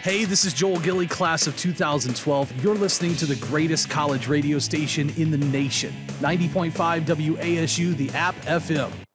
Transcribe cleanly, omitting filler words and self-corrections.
Hey, this is Joel Gilly, class of 2012. You're listening to the greatest college radio station in the nation, 90.5 WASU, the App FM.